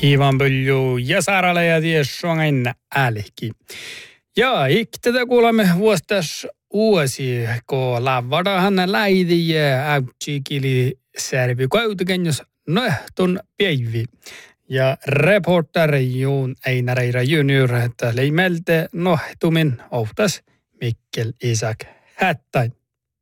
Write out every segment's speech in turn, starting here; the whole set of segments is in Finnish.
Ivan Pölju ja Saarala ja tiessuangain älki. Ja iktätä kuulemme vuostas uusi, kun lavadahan läidi ja äytsikili särvi käytäkennys nohtun päivi. Ja reporter Joon Einareira junior, että leimelte nohtumin ohtas Mikkel Isak Hättäin.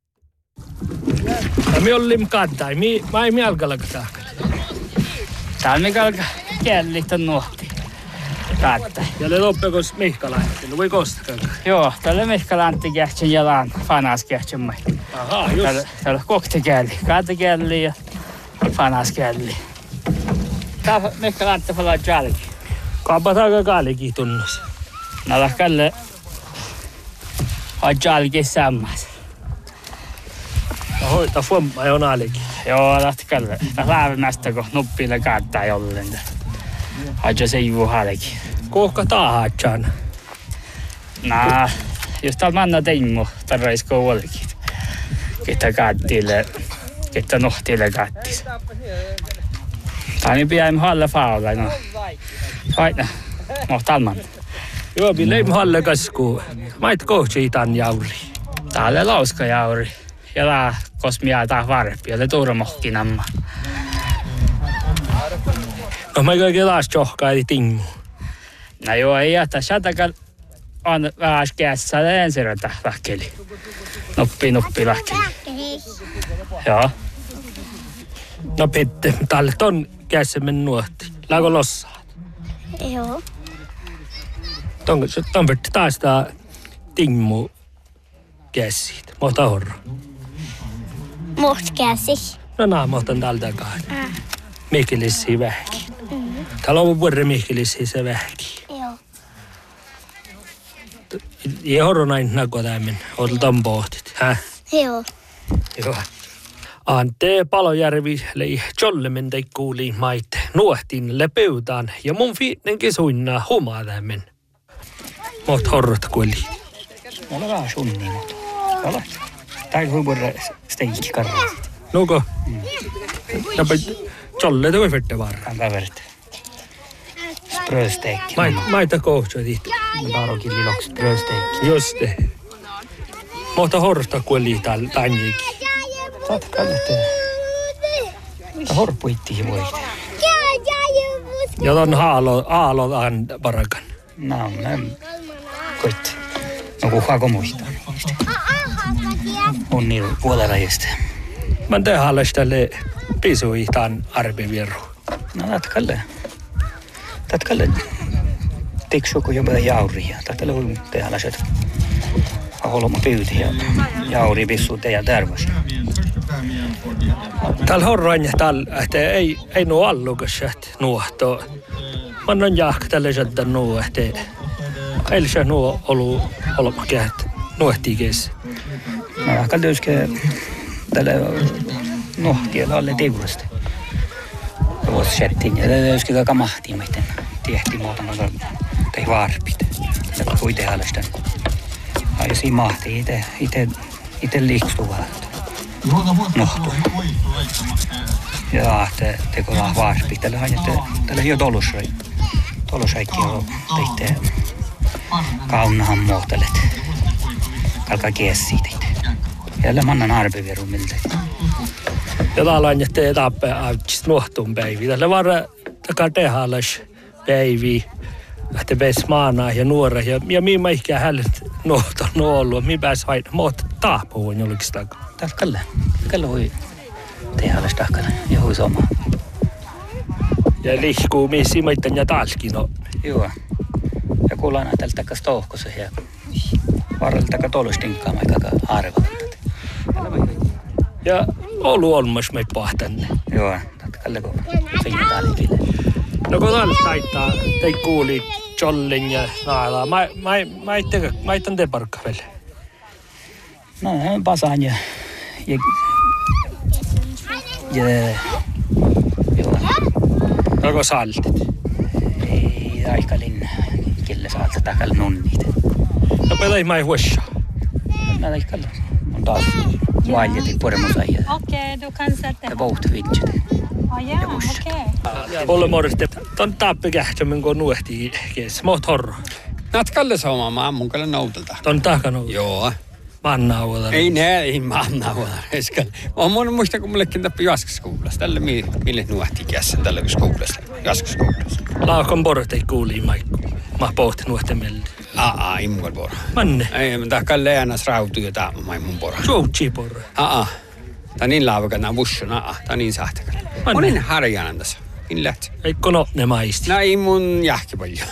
Me ollim kantai, mä ei alkalaka saakka. Täällä me alkaa kiellit on nuhti. Kattai. Ja le loppekos Mihkalantti, voi kostakaan. Joo, täällä Mihkalantti kähtsän ja laan fanas kähtsän mai. Ahaa, just. Täällä koktikieli, kaatikieli ja fanaskieli. Täällä Mihkalantti palaa jälki. Kaapataaka kaalikin tunnus. Näällä kalle on jälki sammas. Hoita fomma on alikin. Joo, lähti kalle. Lähti kun nuppille kaattaa jollain. Haja se juu halekin. Kohka tahatsan. Nää, jos täällä manna teimmu, tarvaisko ollekin. Ketä kaattiille, ketä nohtiille kaattis. Tää on pian halle faula, no. Aina, no talman. Joo, leim halle kasku. Mait kohti tän jauri. Täällä lauska jauri. Ja tää kosmia tää varppi, ja le tuuramohkinamma. No mä kaiken taas johkaa eli tingu. No joo, ei jätä. Sätäkään on vähän kässä ensirätä väkkeli. Nuppi väkkeli. Joo. No Pette, tälle ton kässä men nuotti. Laako lossaa? Joo. Ton vertti taas tää tingu käsiit. Mohta horro. Must käsi. No naa, mohtan täältä kahden. Mihkelissiä vähki. Täällä on vuoden mihkelissiä se vähki. Joo. Ja horro näin nako tämän. Otetaan pohtit. Joo. Joo. Ante Palojärvi lei jollemen tei kuuli maite nuohtin lepeytaan ja mun fiitnenkin suinnaa humaa tämän. Mot horrot kuoli. Mulla on vähän sunni, mutta ole. Tää on vuoden steikki karraasit. Nuko? Näpä jolle toi fette varra. Kantaa verta. Sprösteikki. Maita kohtuutit. Tarokin liloks sprösteikki. Just te. Mohta horrosta kuoli tänjikin. Saat kannattaa. Tää horpuittiin voita. Ja ton aalotaan parakan. No, koit. No kuhaako muistaa. On niin puolella just. Mä tehdään tälle pisui tämän arvivieru. No tatkalle. Tiksuko jo vähän jauria. Tatkalle voi tehdä läset. Holma pyyti ja jauri vissu teidän tervas. Täällä horroin että ei nuo allukas nuohto. Mä on jahka tälle jättä nuo, että ei se nuo ollut olemakin, nuohtii kesä. No jahka löyskö tälle nohtiella alle tiivurasta. Vuosi settiin ja löyskö kaka mahtiin meiten tiehti muutama tei varpit. Tällä voi tehdä sitä. Ja siinä mahtii ite liikstuu vähän. Nohtuu. Ja teko vähän varpit. Tällä jo tolosraikki on teitte kaunahan muotelet. Kalkaa kiessiä teitte. Ja mannan arvivieru miltä. Ja täällä on jätte etappe avitsis nuohtun päivi. Tällä varra takaa tehdäläs päivi. Että pääs maanaa ja nuora. Ja minä ehkä hället nuohton ollut. Minä pääs hain. Mä oot taapuun jollekin takaa. Täällä Kalle voi tehdäläs takana. Ja hui somaa. Ja lihkuu missi maittan ja taaskin on. Joo. Ja kuulaan tältä takas tohkossa ja varrella takaa tolostinkaan aika arvaa. Ja ollut olmas me pahtanne. Joo, Kalle kun siinä taalikille. No kun täällä taittaa, tei kuuli jollin ja nailaa. Mä itän te parkka vielä. No, pasaan ja joo. Onko saltit? Ei aikalin kille saalta takalla nunnit. No pelai mai huossa. No aikalla on taas valjeti puremusaija. Okej, du kan sätta. Ja vouhtuvitsit. Ja, okej. Olle morste Ton tappe kähtsämän kun nuehti kees. Moot horro. Naat Kalle saamaan, mä ammun Kalle noutelta. Ton takana. Joo. Mannauda. Ei mannauda. Mä muistan, kun mullekin tappi Jaskaskuulassa. Tälle mille nuehti kässä tälle skuulassa. Jaskaskuulassa. Laakon portei kuuli maikku. Mä pohti nuehti meille. Ei mun pora. Manne. Ei, mä Kalle äänas rautuu ja tää on mun pora. Suutsi porra. Tää on niin laavakan, tää bussu, tää on niin sahtakan. Mä niin harjanan tässä. In läht. Eikko no ne maisti? Ei mun jähki paljon.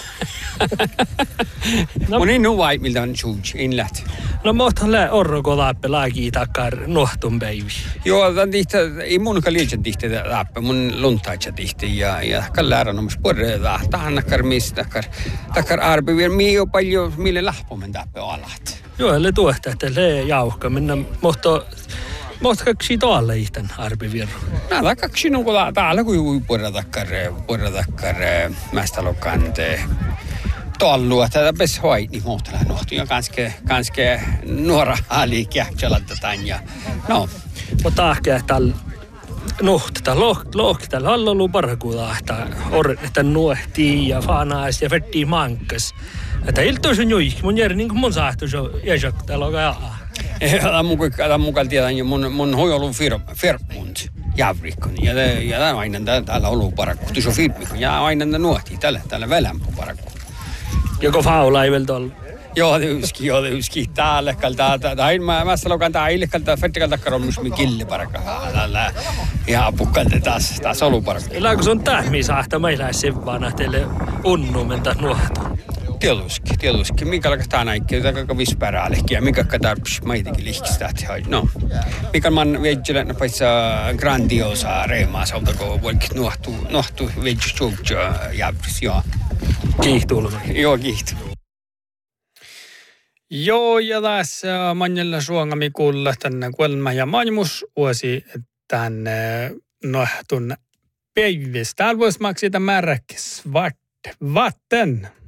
No. Mun ei nuvait, miltä on suutsi. In läht. No mohtan orroko laappe laakii takkar nohtun päivi. Joo, tämän tihti, ei munkaan liian tihti läppä, mun luntaitsa tihti ja Kalle ääran omas porre tähän nakkar mistä takkar arpi vielä mii on paljon, mille lähpomen täppä alat. Joo, eli tuohta, että le jauhka, minä mohto kaksi toalle ihten arpivirru. Nää kaksi on täällä kun porra takkar mästälokante. Tollua, tätä pes hoit, niin muutella nohtu. Ja kanske nuora ali kähtsalatetaan ja no. Mutta ahkea tällä nohtata lohki tällä hallu parhakuuta, että nuehtii ja faanaas ja vettii mankas. Että iltois on juikki, mun järi niin kuin mun saahtuis on jäsak täällä on jaa. Tämä mukaan tiedän jo mun hoi ollut firmund jävrikon. Ja tämä on aina täällä ollut parakku. Tuossa on firmikon ja aina nuehtii täällä välämpö parakku. Joko faula ei vielä tuolla? Joo, det uski. Täällä mä sanoin täällä fettikal takkarommus mi kille parakka. Täällä ja pukkalta taas ollut parakka. Eläkö sun tähmi saahta meillä sivvaana teille unnumentaa nuohtu? Tietysti. Mikä lakastaa näikkiä, joka vispäräälekin ja mikä tarpis maitikin lihkistä. No, mikä man veitselän paitsa grandiosa reemaa sautako voikin nuhtu veitselän jävris, joo. Kiihtuulu. Joo, kiihtuu. Joo, ja tässä manjalla suongami kuulla tänne kuelma ja maailmus vuosi tänne nohtun päivistä. Täällä voisi maksita märkäs vatten.